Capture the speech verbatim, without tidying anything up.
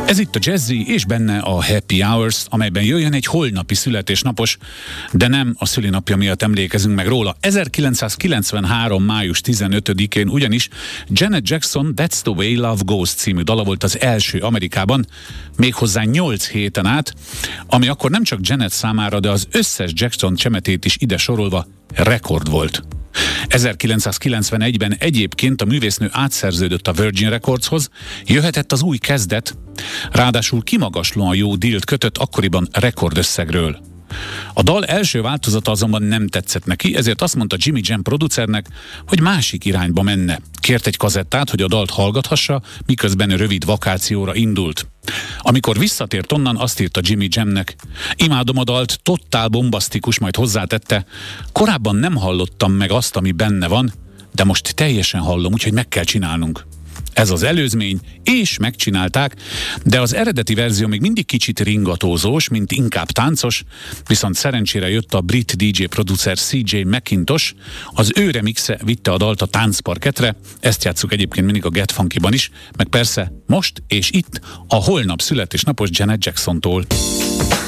Ez itt a Jazzy, és benne a Happy Hours, amelyben jöjjön egy holnapi születésnapos, de nem a szülinapja miatt emlékezünk meg róla. ezerkilencszázkilencvenhárom. május tizenötödikén ugyanis Janet Jackson That's the Way Love Goes című dala volt az első Amerikában, méghozzá nyolc héten át, ami akkor nem csak Janet számára, de az összes Jackson csemetét is ide sorolva rekord volt. ezerkilencszázkilencvenegyben egyébként a művésznő átszerződött a Virgin Recordshoz, jöhetett az új kezdet, ráadásul kimagaslóan jó dílt kötött akkoriban rekordösszegről. A dal első változata azonban nem tetszett neki, ezért azt mondta Jimmy Jam producernek, hogy másik irányba menne. Kért egy kazettát, hogy a dalt hallgathassa, miközben rövid vakációra indult. Amikor visszatért onnan, azt írta Jimmy Jamnek: imádom a dalt, totál bombasztikus, majd hozzátette: korábban nem hallottam meg azt, ami benne van, de most teljesen hallom, úgyhogy meg kell csinálnunk. Ez az előzmény, és megcsinálták, de az eredeti verzió még mindig kicsit ringatózós, mint inkább táncos, viszont szerencsére jött a brit dé dzsé producer cé dzsé McIntosh, az ő remixe vitte a dalt a táncparketre, ezt játsszuk egyébként mindig a Get Funky-ban is, meg persze most és itt a holnap születésnapos Janet Jacksontól.